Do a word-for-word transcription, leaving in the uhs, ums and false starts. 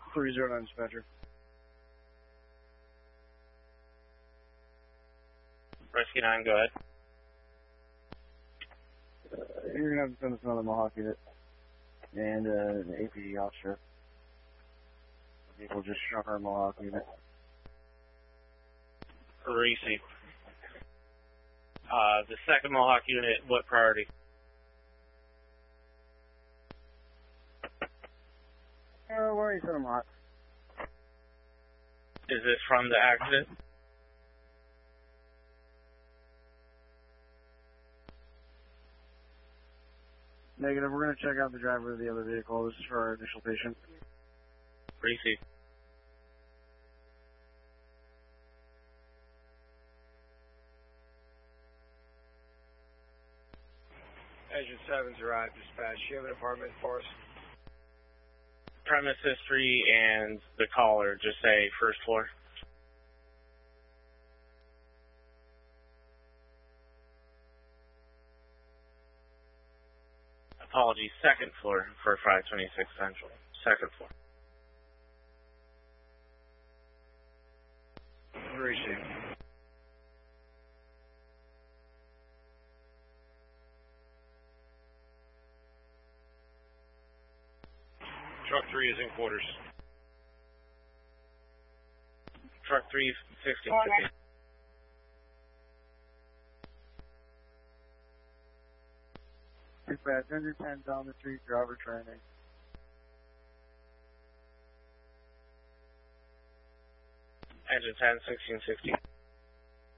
three zero nine dispatcher. Rescue nine, go ahead. Uh, you're going to have to send us another Mohawk unit and uh, an A P D officer. The vehicle just struck our Mohawk unit. Received. Uh, the second Mohawk unit, what priority? Uh, where are you sending Mohawk? Is this from the accident? Negative. We're going to check out the driver of the other vehicle. This is for our initial patient. Received. Agent seven's arrived, dispatch. You have an apartment for us? Premise history and the caller, just say first floor. Apologies, second floor for five twenty-six Central. Second floor. Received. Truck three is in quarters. Truck three, sixteen fifty. Dispatch, engine ten down the street, driver training. Engine ten, sixteen sixty.